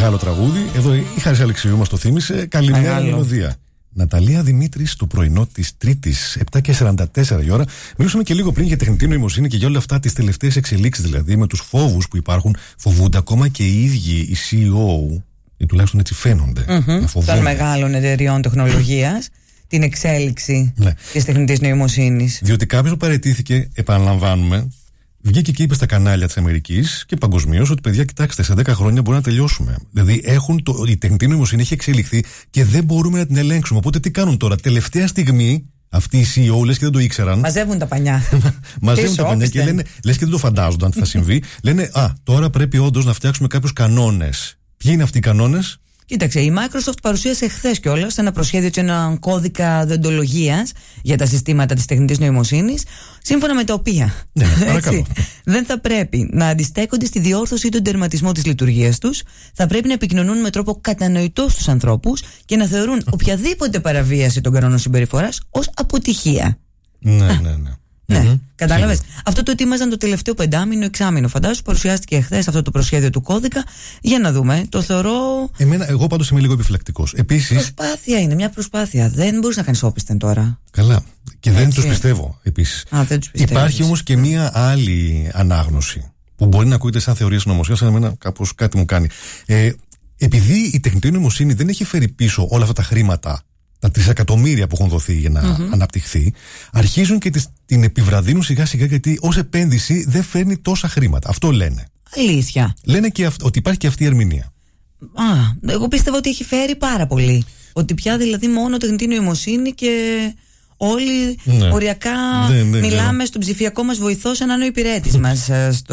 Μεγάλο τραγούδη. Εδώ η Χάρης Αλεξίου μας το θύμισε. Καλημέρα, μελωδία. Ναταλία Δημήτρη, στο πρωινό της Τρίτης, 7:44 η ώρα. Μιλούσαμε και λίγο πριν για τεχνητή νοημοσύνη και για όλα αυτά, τις τελευταίες εξελίξεις δηλαδή, με τους φόβους που υπάρχουν. Φοβούνται ακόμα και οι ίδιοι οι CEO, ή τουλάχιστον έτσι φαίνονται. Των μεγάλων εταιριών τεχνολογίας, την εξέλιξη της τεχνητής νοημοσύνης. Διότι κάποιος που παραιτήθηκε, επαναλαμβάνουμε, βγήκε και είπε στα κανάλια της Αμερικής και παγκοσμίως ότι παιδιά, κοιτάξτε, σε 10 χρόνια μπορεί να τελειώσουμε. Δηλαδή η τεχνητή νοημοσύνη έχει εξελιχθεί και δεν μπορούμε να την ελέγξουμε. Οπότε τι κάνουν τώρα, τελευταία στιγμή, αυτοί οι CEO, λες και δεν το ήξεραν. Μαζεύουν τα πανιά. Μαζεύουν τα πανιά και λένε, λες και δεν το φαντάζονταν τι θα συμβεί. Λένε, τώρα πρέπει όντως να φτιάξουμε κάποιους κανόνες. Ποιοι είναι αυτοί οι κανόνες? Κοίταξε, η Microsoft παρουσίασε χθες κιόλας ένα προσχέδιο και έναν κώδικα δεοντολογίας για τα συστήματα της τεχνητής νοημοσύνης, σύμφωνα με τα οποία δεν θα πρέπει να αντιστέκονται στη διόρθωση ή τον τερματισμό της λειτουργίας τους, θα πρέπει να επικοινωνούν με τρόπο κατανοητό στους ανθρώπους και να θεωρούν οποιαδήποτε παραβίαση των κανόνων συμπεριφοράς ως αποτυχία. Ναι. Κατάλαβες. Αυτό το ετοίμαζαν το τελευταίο πεντάμινο, εξάμινο. Φαντάζομαι παρουσιάστηκε χθες αυτό το προσχέδιο του κώδικα. Για να δούμε. Το θεωρώ. Εγώ πάντως είμαι λίγο επιφυλακτικός. Επίσης. Προσπάθεια είναι, μια προσπάθεια. Δεν μπορείς να κάνεις όπισθεν τώρα. Καλά. Και δεν τους πιστεύω επίσης. Υπάρχει όμως και μια άλλη ανάγνωση που μπορεί να ακούγεται σαν θεωρία συνωμοσίας, αλλά εμένα κάπως κάτι μου κάνει. Επειδή η τεχνητή νοημοσύνη δεν έχει φέρει πίσω όλα αυτά τα χρήματα, τα τρισεκατομμύρια που έχουν δοθεί για να αναπτυχθεί, αρχίζουν και την επιβραδύνουν σιγά σιγά, γιατί ως επένδυση δεν φέρνει τόσα χρήματα. Αυτό λένε. Αλήθεια. Λένε και ότι υπάρχει και αυτή η ερμηνεία. Εγώ πίστευα ότι έχει φέρει πάρα πολύ. Ότι πια δηλαδή μόνο τεχνητή νοημοσύνη και όλοι οριακά μιλάμε στον ψηφιακό μας βοηθό σαν να είναι ο υπηρέτης μας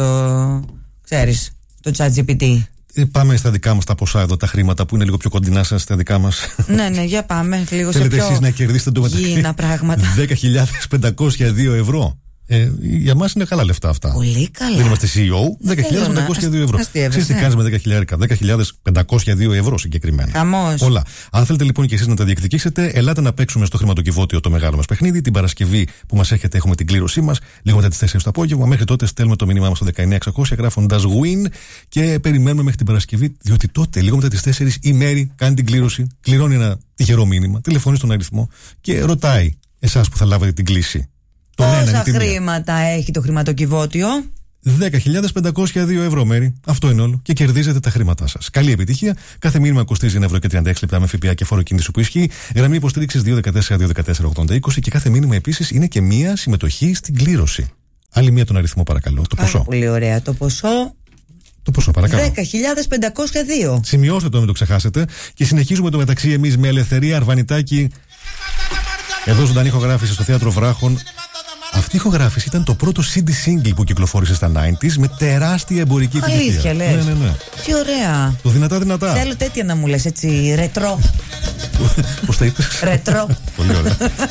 το ChatGPT. Πάμε στα δικά μας τα ποσά εδώ, τα χρήματα που είναι λίγο πιο κοντινά σας, στα δικά μας. Ναι, για πάμε λίγο σε πιο. Θέλετε εσείς να κερδίσετε το μεταξύ 10.502 ευρώ. Για μας είναι καλά λεφτά αυτά. Πολύ καλά. Δεν είμαστε CEO. 10.502 ευρώ. Ξέρεις τι κάνεις με 10.502 ευρώ συγκεκριμένα. Χαμός. Πολλά. Αν θέλετε λοιπόν και εσείς να τα διεκδικήσετε, ελάτε να παίξουμε στο χρηματοκιβώτιο το μεγάλο μας παιχνίδι. Την Παρασκευή που μας έρχεται έχουμε την κλήρωσή μας, λίγο μετά τις 4 το απόγευμα. Μέχρι τότε στέλνουμε το μήνυμά μας στο 19600 γράφοντας win και περιμένουμε μέχρι την Παρασκευή, διότι τότε λίγο μετά τις 4 η Μέρη κάνει την κλήρωση, κληρώνει ένα τυχερό μήνυμα, τηλεφωνεί στον αριθμό και ρωτάει εσάς που θα λάβετε την κλήση. Πόσα χρήματα έχει το χρηματοκιβώτιο? 10.502 ευρώ, Μέρη. Αυτό είναι όλο. Και κερδίζετε τα χρήματά σας. Καλή επιτυχία. Κάθε μήνυμα κοστίζει 1 ευρώ και 36 λεπτά με ΦΠΑ και φόρο κίνησης που ισχύει. Γραμμή υποστήριξης 214-214-8020. Και κάθε μήνυμα επίσης είναι και μία συμμετοχή στην κλήρωση. Άλλη μία τον αριθμό, παρακαλώ. Το ποσό. Πολύ ωραία. Το ποσό. Το ποσό, παρακαλώ. 10.502. Σημειώστε το, μην το ξεχάσετε. Και συνεχίζουμε το μεταξύ εμείς με Ελευθερία Αρβανιτάκη. Εδώ ζωντανή ηχογράφηση στο Θέατρο Βράχων. Αυτή η ηχογράφηση ήταν το πρώτο CD single που κυκλοφόρησε στα 90s με τεράστια εμπορική επιτυχία. Αλήθεια, λες? Ναι. Τι ωραία. Το δυνατά. Θέλω τέτοια να μου λες, έτσι, ρετρό. Πώς τα είπες? Ρετρό. Πολύ ωραία.